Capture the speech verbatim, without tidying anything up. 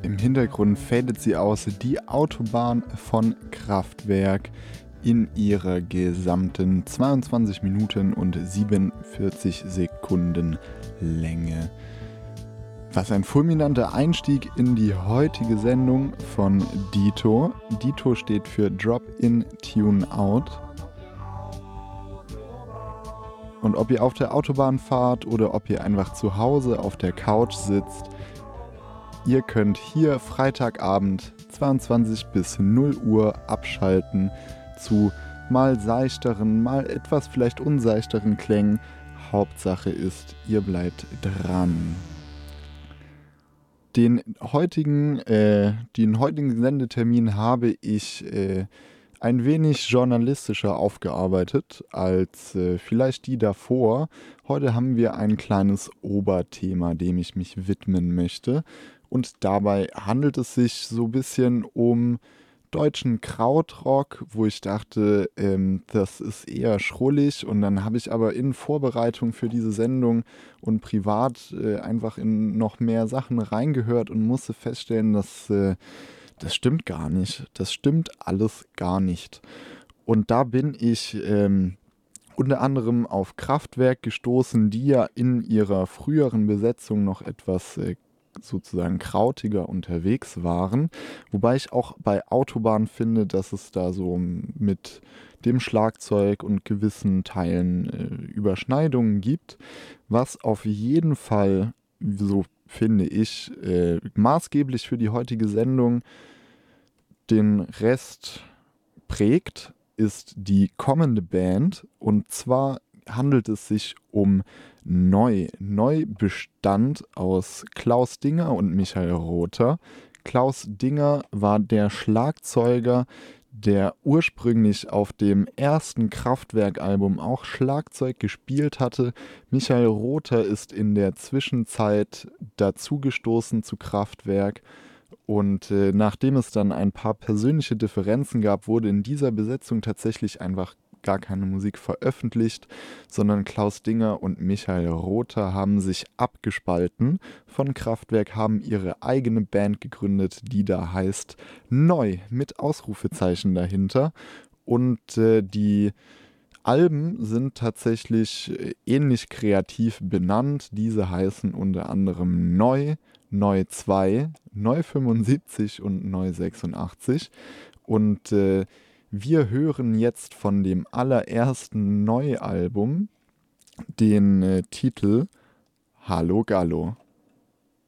Im Hintergrund fadet sie aus, die Autobahn von Kraftwerk in ihrer gesamten zweiundzwanzig Minuten und siebenundvierzig Sekunden Länge. Was ein fulminanter Einstieg in die heutige Sendung von Dito. Dito steht für Drop In, Tune Out. Und ob ihr auf der Autobahn fahrt oder ob ihr einfach zu Hause auf der Couch sitzt, ihr könnt hier Freitagabend zweiundzwanzig bis null Uhr abschalten zu mal seichteren, mal etwas vielleicht unseichteren Klängen. Hauptsache ist, ihr bleibt dran. Den heutigen, äh, den heutigen Sendetermin habe ich äh, ein wenig journalistischer aufgearbeitet als äh, vielleicht die davor. Heute haben wir ein kleines Oberthema, dem ich mich widmen möchte. Und dabei handelt es sich so ein bisschen um deutschen Krautrock, wo ich dachte, ähm, das ist eher schrullig. Und dann habe ich aber in Vorbereitung für diese Sendung und privat äh, einfach in noch mehr Sachen reingehört und musste feststellen, dass äh, das stimmt gar nicht. Das stimmt alles gar nicht. Und da bin ich ähm, unter anderem auf Kraftwerk gestoßen, die ja in ihrer früheren Besetzung noch etwas äh, sozusagen krautiger unterwegs waren. Wobei ich auch bei Autobahn finde, dass es da so mit dem Schlagzeug und gewissen Teilen äh, Überschneidungen gibt. Was auf jeden Fall, so finde ich, äh, maßgeblich für die heutige Sendung den Rest prägt, ist die kommende Band. Und zwar handelt es sich um Neu. Neu bestand aus Klaus Dinger und Michael Rother. Klaus Dinger war der Schlagzeuger, der ursprünglich auf dem ersten Kraftwerk-Album auch Schlagzeug gespielt hatte. Michael Rother ist in der Zwischenzeit dazugestoßen zu Kraftwerk. Und äh, nachdem es dann ein paar persönliche Differenzen gab, wurde in dieser Besetzung tatsächlich einfach gar keine Musik veröffentlicht, sondern Klaus Dinger und Michael Rother haben sich abgespalten von Kraftwerk, haben ihre eigene Band gegründet, die da heißt Neu, mit Ausrufezeichen dahinter. Und äh, die Alben sind tatsächlich ähnlich kreativ benannt. Diese heißen unter anderem Neu, Neu zwei, Neu fünfundsiebzig und Neu sechsundachtzig. Und äh, wir hören jetzt von dem allerersten Neualbum den äh, Titel Hallo Gallo.